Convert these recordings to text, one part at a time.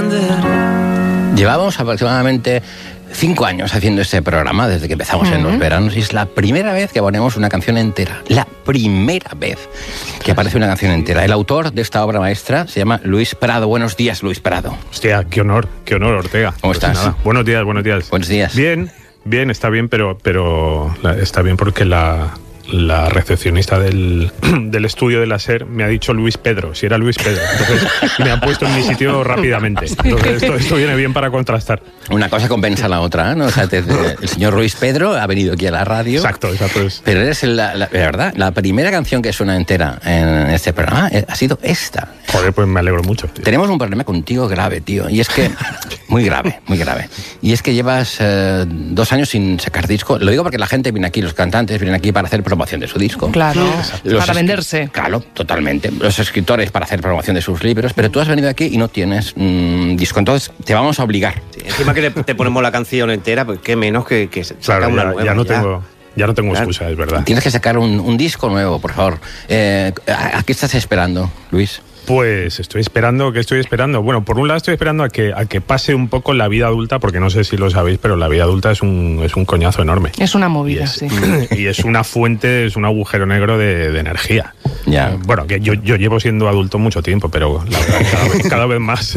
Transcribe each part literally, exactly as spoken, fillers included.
entender. Llevamos aproximadamente cinco años haciendo este programa, desde que empezamos uh-huh. en los veranos, y es la primera vez que ponemos una canción entera. La primera vez que aparece una canción entera. El autor de esta obra maestra se llama Luis Prado. Buenos días, Luis Prado. Hostia, qué honor, qué honor, Ortega. ¿Cómo pues estás? Nada. Buenos días, buenos días. Buenos días. Bien, bien, está bien, pero, pero está bien porque la... la recepcionista del, del estudio de la SER me ha dicho Luis Pedro, si era Luis Pedro. Entonces me ha puesto en mi sitio rápidamente. Entonces esto, esto viene bien para contrastar. Una cosa compensa la otra, ¿no? O sea, te, el señor Luis Pedro ha venido aquí a la radio. Exacto, exacto. Es. Pero eres, la, la, la verdad, la primera canción que suena entera en este programa ha sido esta. Joder, pues me alegro mucho, tío. Tenemos un problema contigo grave, tío. Y es que... Muy grave, muy grave. Y es que llevas eh, dos años sin sacar disco. Lo digo porque la gente viene aquí, los cantantes vienen aquí para hacer promoción de su disco. Claro, los para venderse. Claro, totalmente. Los escritores para hacer promoción de sus libros. Pero tú has venido aquí y no tienes mmm, disco. Entonces te vamos a obligar. Sí, encima que le, te ponemos la canción entera, pues qué menos que, que sacar claro, una ya, nueva. Ya no ya. tengo... Ya no tengo claro. excusa, es verdad. Tienes que sacar un, un disco nuevo, por favor. Eh, ¿a, ¿A qué estás esperando, Luis? Pues estoy esperando, ¿qué estoy esperando? Bueno, por un lado estoy esperando a que, a que pase un poco la vida adulta, porque no sé si lo sabéis, pero la vida adulta es un, es un coñazo enorme. Es una movida, y es, sí. Y es una fuente, es un agujero negro de, de energía. Ya. Bueno, que yo, yo llevo siendo adulto mucho tiempo, pero la verdad, cada, vez, cada vez más.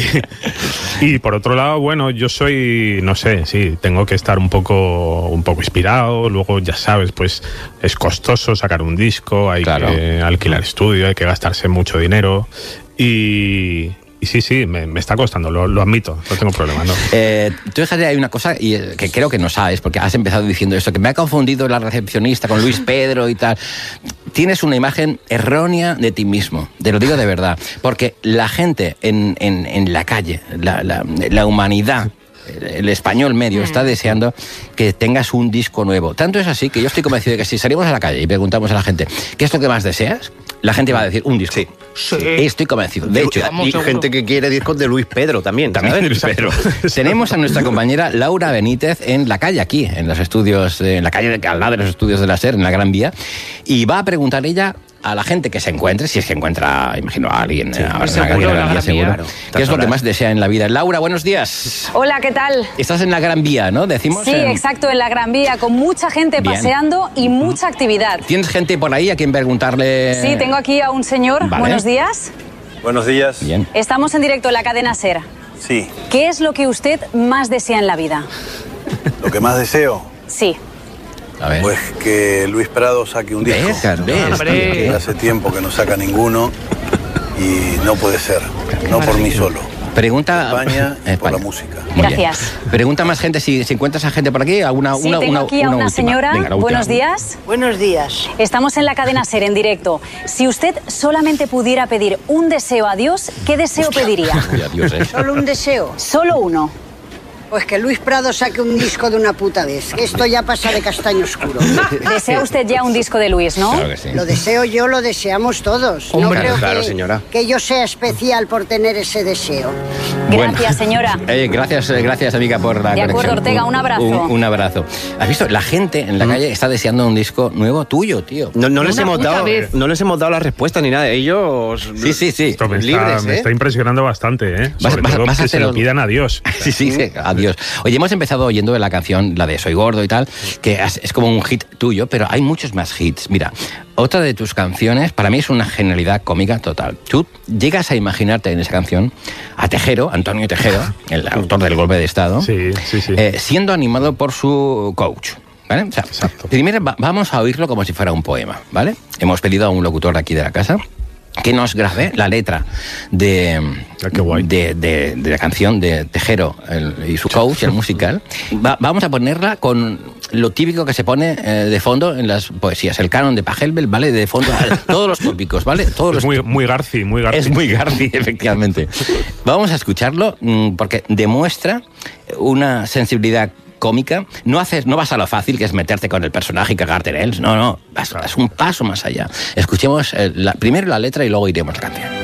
Y, y por otro lado, bueno, yo soy, no sé, sí, tengo que estar un poco, un poco inspirado. Luego, ya sabes, pues es costoso sacar un disco, hay claro. que alquilar estudio, hay que gastarse mucho dinero. Y, y sí, sí, me, me está costando, lo, lo admito, no tengo problema, ¿no? Eh, tú fíjate, hay una cosa y, eh, que creo que no sabes, porque has empezado diciendo esto, que me ha confundido la recepcionista con Luis Pedro y tal. Tienes una imagen errónea de ti mismo, te lo digo de verdad, porque la gente en, en, en la calle, la, la, la humanidad, el español medio está deseando que tengas un disco nuevo. Tanto es así que yo estoy convencido de que si salimos a la calle y preguntamos a la gente ¿qué es lo que más deseas? La gente va a decir un disco. Sí. Sí. Estoy convencido. De hecho, y seguro. gente que quiere discos de Luis Pedro también. También de Luis Pedro. Tenemos a nuestra compañera Laura Benítez en la calle, aquí, en los estudios, en la calle al lado de los estudios de la SER, en la Gran Vía, y va a preguntar ella a la gente que se encuentre, si es que encuentra, imagino, a alguien sí, ahora en la calle de la Gran Vía, seguro, claro. ¿Qué es lo que más desea en la vida? Laura, buenos días. Hola, ¿qué tal? Estás en la Gran Vía, ¿no? Decimos. Sí, en... exacto, en la Gran Vía, con mucha gente Bien. paseando y mucha actividad. ¿Tienes gente por ahí a quien preguntarle? Sí, tengo aquí a un señor. Vale. Buenos días. Buenos días. Bien. Estamos en directo en la cadena SER. Sí. ¿Qué es lo que usted más desea en la vida? ¿Lo que más deseo? Sí. A ver. Pues que Luis Prado saque un disco. ¿Ves? ¿Ves? Hace tiempo que no saca ninguno y no puede ser. No por mí solo. Pregunta España y España. por la música. Gracias. Pregunta más gente, si, si encuentras a gente por aquí, alguna sí, una, tengo una, aquí a una, una última. señora. Venga, la Buenos última. días. Buenos días. Estamos en la cadena SER en directo. Si usted solamente pudiera pedir un deseo a Dios, ¿qué deseo Hostia. pediría? Uy, adiós, eh. Solo un deseo. Solo uno. Pues que Luis Prado saque un disco de una puta vez. Que esto ya pasa de castaño oscuro. Desea usted ya un disco de Luis, ¿no? Claro que sí. Lo deseo yo, lo deseamos todos. Hombre, no creo claro, que, señora. que yo sea especial por tener ese deseo. Gracias, Bueno. señora. Eh, gracias, eh, gracias, amiga, por la De acuerdo, conexión. Ortega, un abrazo. Un, un abrazo. ¿Has visto? La gente en la calle está deseando un disco nuevo tuyo, tío. No, no, les Una hemos puta dado, vez. no les hemos dado la respuesta ni nada. Ellos. Sí, sí, sí. Esto me, libres, está, me ¿eh? está impresionando bastante, ¿eh? Vas- Sobre vas- todo vas a que se hacer lo algo. pidan a Dios. Sí, sí, sí, adiós. Oye, hemos empezado oyendo la canción, la de Soy Gordo y tal, que es, es como un hit tuyo, pero hay muchos más hits. Mira, otra de tus canciones, para mí es una genialidad cómica total. Tú llegas a imaginarte en esa canción a Tejero, Antonio Tejero, el autor del golpe de Estado, Sí, sí, sí. eh, siendo animado por su coach. ¿Vale? O sea, Exacto. primero va- vamos a oírlo como si fuera un poema, ¿vale? Hemos pedido a un locutor de aquí de la casa que nos grabe la letra de, Ah, qué guay. de, de- de la canción de Tejero el- y su coach, el musical. Va- vamos a ponerla con lo típico que se pone eh, de fondo en las poesías, el canon de Pachelbel, ¿vale? De fondo, todos los tópicos, ¿vale? Todos Es los muy, muy Garci, muy Garci. es muy Garci, efectivamente. Vamos a escucharlo mm, porque demuestra una sensibilidad cómica. No haces, no vas a lo fácil, que es meterte con el personaje y cagarte en él. No, no, vas, vas un paso más allá. Escuchemos eh, la, primero la letra y luego iremos a la canción.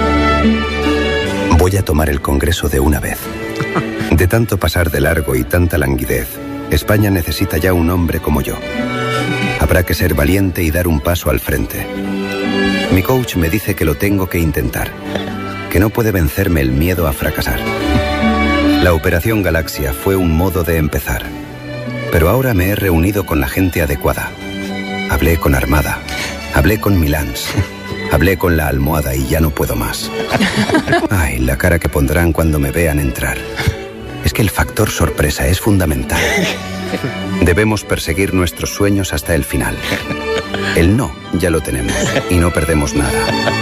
Voy a tomar el Congreso de una vez. De tanto pasar de largo y tanta languidez, España necesita ya un hombre como yo. Habrá que ser valiente y dar un paso al frente. Mi coach me dice que lo tengo que intentar. que no puede vencerme el miedo a fracasar. La Operación Galaxia fue un modo de empezar. Pero ahora me he reunido con la gente adecuada. Hablé con Armada, hablé con Milans, hablé con la almohada y ya no puedo más. Ay, la cara que pondrán cuando me vean entrar. Es que el factor sorpresa es fundamental. Debemos perseguir nuestros sueños hasta el final. El no ya lo tenemos y no perdemos nada.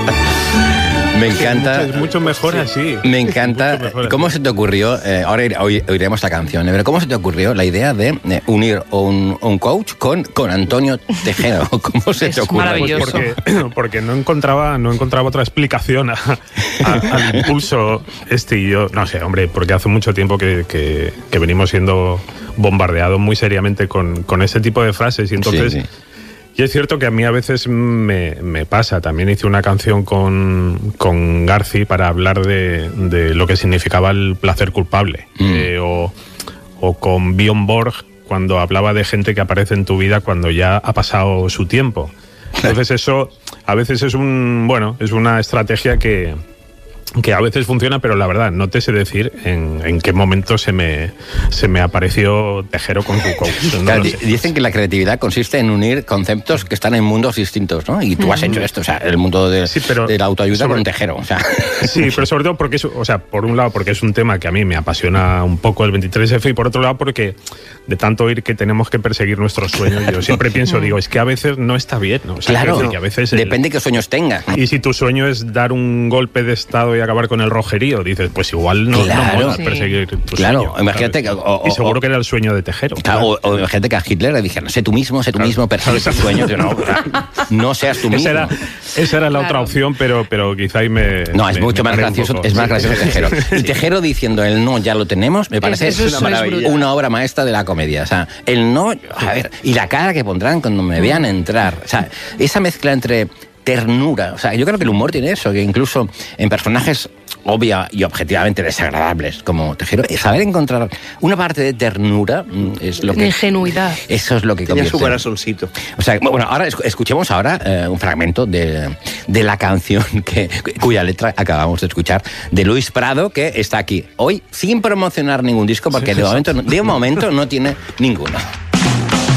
Me encanta. Es mucho mejor así. Me encanta. Mejor ¿Cómo así. se te ocurrió? Eh, ahora oir, oiremos la canción, ¿eh? Pero ¿cómo se te ocurrió la idea de eh, unir un, un coach con, con Antonio Tejero? ¿Cómo se Es te ocurrió? maravilloso. Porque, porque no encontraba no encontraba otra explicación a, a, al impulso este y yo. No sé, hombre, porque hace mucho tiempo que, que, que venimos siendo bombardeados muy seriamente con, con ese tipo de frases y entonces... Sí, sí. Y es cierto que a mí a veces me, me pasa. También hice una canción con, con Garci para hablar de, de lo que significaba el placer culpable. Mm. Eh, o, o con Björn Borg cuando hablaba de gente que aparece en tu vida cuando ya ha pasado su tiempo. Entonces eso a veces es un bueno es una estrategia que... que a veces funciona, pero la verdad, no te sé decir en, en qué momento se me, se me apareció Tejero con su coach. No Claro, lo sé. dicen que la creatividad consiste en unir conceptos que están en mundos distintos, ¿no? Y tú has hecho esto, o sea, el mundo de, Sí, pero de la autoayuda sobre- con Tejero, o sea. Sí, pero sobre todo porque es, o sea, por un lado porque es un tema que a mí me apasiona un poco el veintitrés efe y por otro lado porque de tanto oír que tenemos que perseguir nuestros sueños, yo siempre pienso, digo, es que a veces no está bien, ¿no? O sea, Claro, quiero decir que a veces el- depende de qué sueños tengas. Y si tu sueño es dar un golpe de estado y acabar con el rojerío, dices, pues igual no, Claro. no mola Sí. perseguir tu Claro, sueño. imagínate ¿sabes? que- o- y o- seguro o- que era el sueño de Tejero. Claro, o, o imagínate que a Hitler le dijeron, sé tú mismo, sé tú mismo, persigue tus sueños. Yo, no, no seas tú mismo. Esa era, esa era la Claro. otra opción, pero, pero quizá ahí me... No, es me- mucho me más paré un gracioso, poco. es más Sí. gracioso Tejero. Y Tejero diciendo el no ya lo tenemos, me parece eso es- una eso es maravilla, brutal. una obra maestra de la comedia. O sea, el no, a ver, y la cara que pondrán cuando me vean entrar. O sea, esa mezcla entre ternura. O sea, yo creo que el humor tiene eso, que incluso en personajes obvia y objetivamente desagradables como Tejero, saber encontrar una parte de ternura mm, es lo De que... ingenuidad. Eso es lo que Tenía su convierte. corazoncito. O sea, bueno, ahora esc- escuchemos ahora eh, un fragmento de, de la canción que, cuya letra acabamos de escuchar, de Luis Prado, que está aquí hoy sin promocionar ningún disco, porque de momento, no- de momento no tiene ninguno.